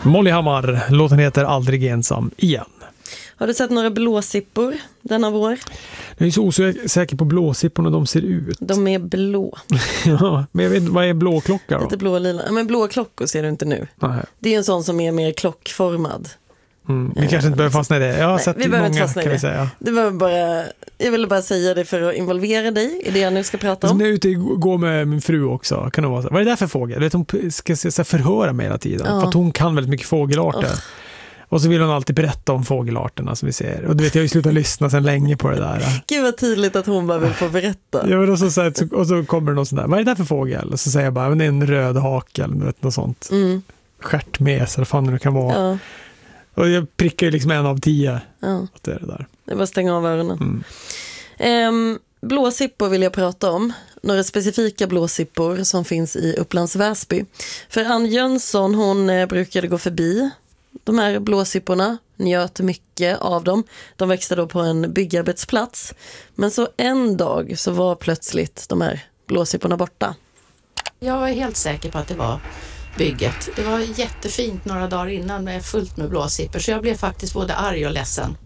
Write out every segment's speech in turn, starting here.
Molly Hammar, låten heter Aldrig ensam igen. Har du sett några blåsippor denna vår? Jag är så osäker på blåsipporna de ser ut. De är blå. Ja, men jag vet inte, vad är blåklocka då? Lite blå och lila. Men blå klockor ser du inte nu. Nej. Det är en sån som är mer klockformad. Vi kanske inte behöver fastna i det. Jag har sett vi behöver många, inte fastna i kan det. vi säga. Det var bara, jag ville bara säga det för att involvera dig i det jag nu ska prata om. Jag är ute och går med min fru också. Kan det vara så? Vad är det där för fågel? Vet, hon ska så förhöra mig hela tiden. Ja. För att hon kan väldigt mycket fågelarter. Och så vill hon alltid berätta om fågelarterna som vi ser. Och du vet, jag har ju slutat lyssna sedan länge på det där. Gud vad tydligt att hon bara vill få berätta. Ja, men och så kommer det någon sån där. Vad är det där för fågel? Och så säger jag bara, men det är en röd hake eller något sånt. Stjärtmes eller fan det kan vara. Ja. Och jag prickar ju liksom 1 av 10. Ja. Det är det där. Det är bara att stänga av öronen. Blåsippor vill jag prata om. Några specifika blåsippor som finns i Upplands Väsby. För Ann Jönsson, hon brukade gå förbi de här blåsipporna, njöt mycket av dem. De växte då på en byggarbetsplats. Men så en dag så var plötsligt de här blåsipporna borta. Jag var helt säker på att det var bygget. Det var jättefint några dagar innan med fullt med blåsippor, så jag blev faktiskt både arg och ledsen.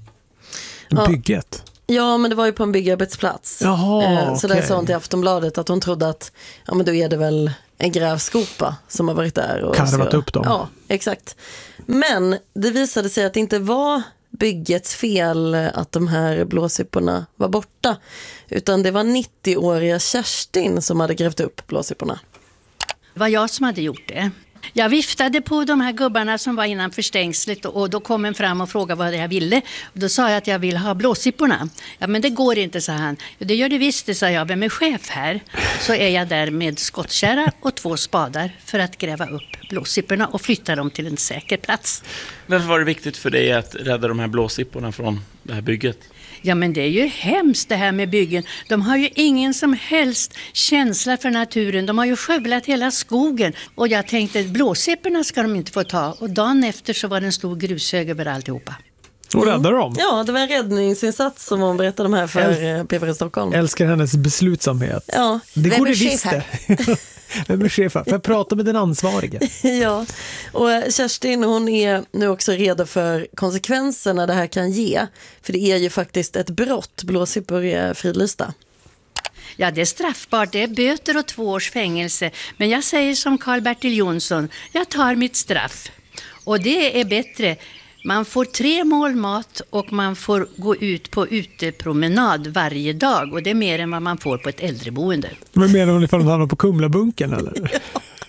Bygget? Ja, men det var ju på en byggarbetsplats. Jaha, så där sa hon till Aftonbladet att hon trodde att ja, men då är det väl en grävskopa som har varit där. Och karvat upp dem. Ja, exakt. Men det visade sig att det inte var byggets fel att de här blåsipporna var borta. Utan det var 90-åriga Kerstin som hade grävt upp blåsipporna. Det var jag som hade gjort det. Jag viftade på de här gubbarna som var innanför stängslet och då kom en fram och frågade vad jag ville. Och då sa jag att jag vill ha blåsipporna. Ja, men det går inte, sa han. Det gör det visst, det, sa jag. Vem är chef här? Så är jag där med skottkärra och 2 spadar för att gräva upp blåsipporna och flytta dem till en säker plats. Varför var det viktigt för dig att rädda de här blåsipporna från det här bygget? Ja, men det är ju hemskt det här med byggen. De har ju ingen som helst känsla för naturen. De har ju skövlat hela skogen. Och jag tänkte, blåsipporna ska de inte få ta. Och dagen efter så var det en stor grushög över alltihopa. Och räddade dem? Ja, det var en räddningsinsats som hon berättade om här för PFR Stockholm. Älskar hennes beslutsamhet. Ja. Det går det visst det. Vem är chef här? Får jag prata med den ansvarige? Ja, och Kerstin, hon är nu också redo för konsekvenserna det här kan ge. För det är ju faktiskt ett brott. Blåsippor är fridlysta. Ja, det är straffbart. Det är böter och 2 års fängelse. Men jag säger som Karl-Bertil Jonsson, jag tar mitt straff. Och det är bättre. Man får 3 mål mat och man får gå ut på utepromenad varje dag. Och det är mer än vad man får på ett äldreboende. Men menar hon ifall hon hamnar på Kumlabunken eller?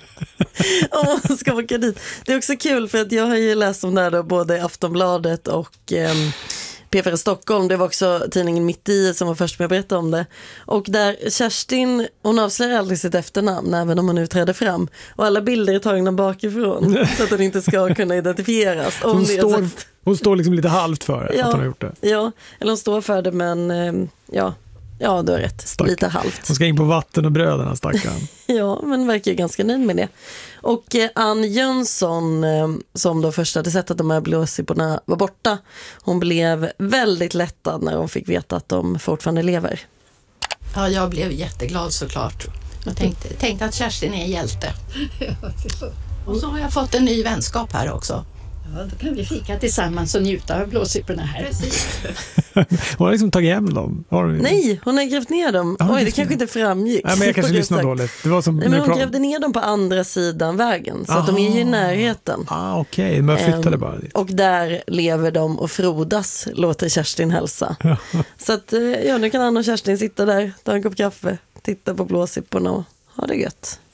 Om man ska åka dit. Det är också kul för att jag har ju läst om det här då, både i Aftonbladet och PFR Stockholm. Det var också tidningen Mitt i som var först med att berätta om det. Och där Kerstin, hon avslöjar aldrig sitt efternamn även om hon nu träder fram. Och alla bilder är tagna bakifrån så att hon inte ska kunna identifieras. Hon står liksom lite halvt för att hon har gjort det. Ja, eller hon står för det men ja, du har rätt. Lite halvt. Hon ska in på vatten och bröderna, stackarn. Ja, men verkar ganska nöjd med det. Och Ann Jönsson, som då först hade sett att de här blåsipporna var borta, hon blev väldigt lättad när hon fick veta att de fortfarande lever. Ja, jag blev jätteglad såklart. Jag tänkte att Kerstin är en hjälte. Och så har jag fått en ny vänskap här också. Ja, då kan vi fika tillsammans och njuta av blåsipporna här. Precis. Hon har liksom tagit hem dem. Nej, hon har grävt ner dem. Oj, det kanske inte framgick. Nej, men jag kanske lyssnade dåligt. Det var som men hon grävde ner dem på andra sidan vägen. Så att de är ju i närheten. Okej. Men jag flyttade bara dit. Och där lever de och frodas, låter Kerstin hälsa. Så att nu kan Ann och Kerstin sitta där, ta en kopp kaffe, titta på blåsipporna och ha det gött.